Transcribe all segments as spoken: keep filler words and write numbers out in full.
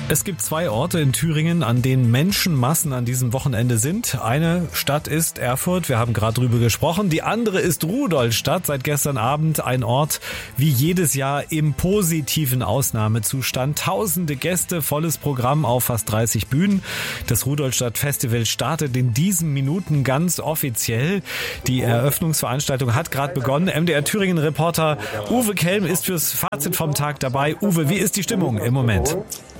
Es gibt zwei Orte in Thüringen, an denen Menschenmassen an diesem Wochenende sind. Eine Stadt ist Erfurt, wir haben gerade drüber gesprochen. Die andere ist Rudolstadt, seit gestern Abend ein Ort wie jedes Jahr im positiven Ausnahmezustand. Tausende Gäste, volles Programm auf fast dreißig Bühnen. Das Rudolstadt Festival startet in diesen Minuten ganz offiziell. Die Eröffnungsveranstaltung hat gerade begonnen. M D R Thüringen-Reporter Uwe Kelm ist fürs Fazit vom Tag dabei. Uwe, wie ist die Stimmung im Moment?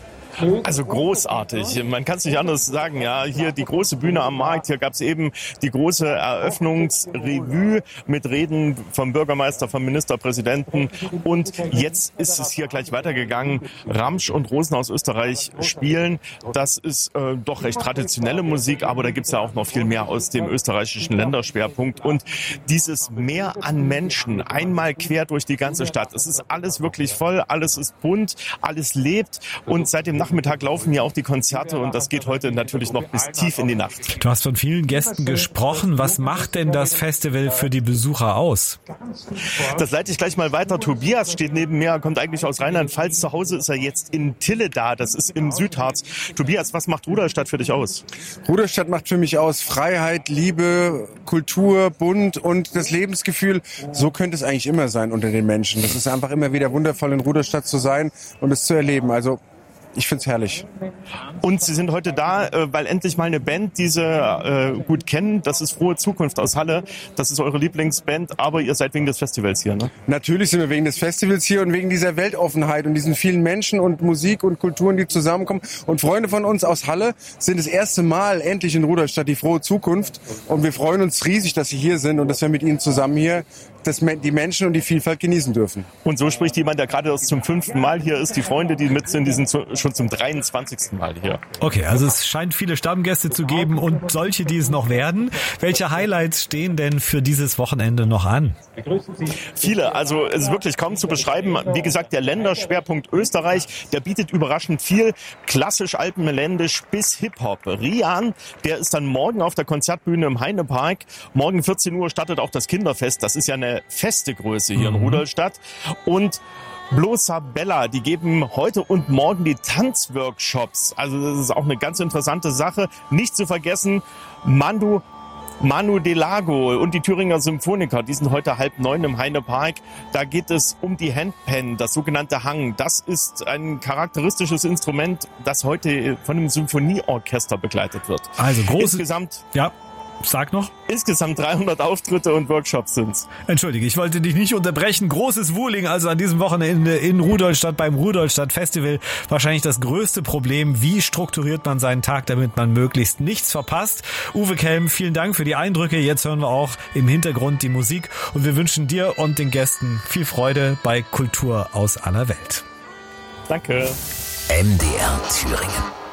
Also großartig. Man kann es nicht anders sagen. Ja, hier die große Bühne am Markt. Hier gab es eben die große Eröffnungsrevue mit Reden vom Bürgermeister, vom Ministerpräsidenten. Und jetzt ist es hier gleich weitergegangen. Ramsch und Rosen aus Österreich spielen. Das ist äh, doch recht traditionelle Musik, aber da gibt es ja auch noch viel mehr aus dem österreichischen Länderschwerpunkt. Und dieses Meer an Menschen, einmal quer durch die ganze Stadt. Es ist alles wirklich voll, alles ist bunt, alles lebt. Und seit dem Nachmittag laufen hier auch die Konzerte und das geht heute natürlich noch bis tief in die Nacht. Du hast von vielen Gästen gesprochen. Was macht denn das Festival für die Besucher aus? Das leite ich gleich mal weiter. Tobias steht neben mir, kommt eigentlich aus Rheinland-Pfalz. Zu Hause ist er jetzt in Tilleda, das ist im Südharz. Tobias, was macht Rudolstadt für dich aus? Rudolstadt macht für mich aus Freiheit, Liebe, Kultur, Bunt und das Lebensgefühl. So könnte es eigentlich immer sein unter den Menschen. Das ist einfach immer wieder wundervoll, in Rudolstadt zu sein und es zu erleben. Also ich find's herrlich. Und Sie sind heute da, weil endlich mal eine Band, die Sie äh, gut kennen. Das ist Frohe Zukunft aus Halle. Das ist eure Lieblingsband, aber ihr seid wegen des Festivals hier, ne? Natürlich sind wir wegen des Festivals hier und wegen dieser Weltoffenheit und diesen vielen Menschen und Musik und Kulturen, die zusammenkommen. Und Freunde von uns aus Halle sind das erste Mal endlich in Rudolstadt, die Frohe Zukunft. Und wir freuen uns riesig, dass Sie hier sind und dass wir mit Ihnen zusammen hier dass die Menschen und die Vielfalt genießen dürfen. Und so spricht jemand, der gerade erst zum fünften Mal hier ist. Die Freunde, die mit sind, die sind schon zum dreiundzwanzigsten Mal hier. Okay, also es scheint viele Stammgäste zu geben und solche, die es noch werden. Welche Highlights stehen denn für dieses Wochenende noch an? Viele, also es ist wirklich kaum zu beschreiben. Wie gesagt, der Länderschwerpunkt Österreich, der bietet überraschend viel. Klassisch alpenländisch bis Hip-Hop. Rian, der ist dann morgen auf der Konzertbühne im Heinepark. Morgen vierzehn Uhr startet auch das Kinderfest. Das ist ja eine feste Größe hier mhm. in Rudolstadt. Und Blosa Bella, die geben heute und morgen die Tanzworkshops. Also das ist auch eine ganz interessante Sache. Nicht zu vergessen, Manu Manu Delago und die Thüringer Symphoniker, die sind heute halb neun im Heinepark. Da geht es um die Handpan, das sogenannte Hang. Das ist ein charakteristisches Instrument, das heute von einem Symphonieorchester begleitet wird. Also groß. Insgesamt. Ja. Sag noch. Insgesamt dreihundert Auftritte und Workshops sind's. Entschuldige, ich wollte dich nicht unterbrechen. Großes Wuhling also an diesem Wochenende in Rudolstadt beim Rudolstadt Festival. Wahrscheinlich das größte Problem. Wie strukturiert man seinen Tag, damit man möglichst nichts verpasst? Uwe Kelm, vielen Dank für die Eindrücke. Jetzt hören wir auch im Hintergrund die Musik und wir wünschen dir und den Gästen viel Freude bei Kultur aus aller Welt. Danke. M D R Thüringen.